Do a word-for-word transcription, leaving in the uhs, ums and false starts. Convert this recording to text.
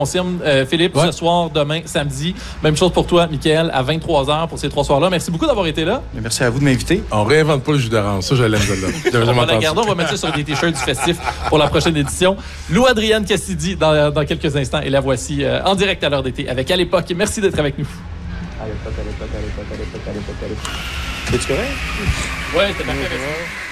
confirme, euh, Philippe, ouais. ce soir, demain, samedi. Même chose pour toi, Mickaël, à vingt-trois heures pour ces trois soirs-là. Merci beaucoup d'avoir été là. Merci à vous de m'inviter. On réinvente pas le jus d'orange. Ça, j'allais me On va la garder, on va mettre ça sur des t-shirts du festif pour la prochaine édition. Lou-Adrienne Cassidy, dans, dans quelques instants. Et la voici euh, en direct à l'heure d'été avec À l'époque. Merci d'être avec nous. À l'époque, à l'époque, à l'époque, à l'époque, à l'époque, à l'époque. Es-tu correct? Ouais, c'était parfait.